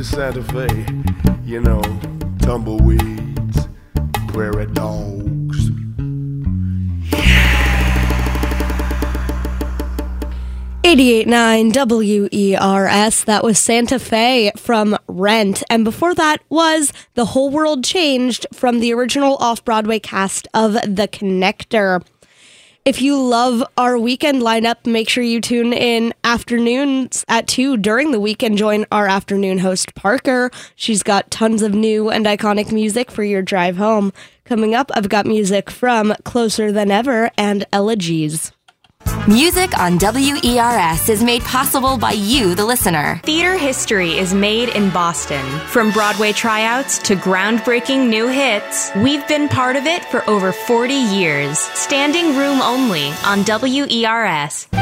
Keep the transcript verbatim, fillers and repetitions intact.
Santa Fe, you know, tumbleweeds, prairie dogs. eighty-eight point nine W E R S, that was Santa Fe from Rent. And before that was The Whole World Changed from the original off-Broadway cast of The Connector. If you love our weekend lineup, make sure you tune in afternoons at two during the week and join our afternoon host, Parker. She's got tons of new and iconic music for your drive home. Coming up, I've got music from Closer Than Ever and Elegies. Music on W E R S is made possible by you, the listener. Theater history is made in Boston. From Broadway tryouts to groundbreaking new hits, we've been part of it for over forty years. Standing room only on W E R S.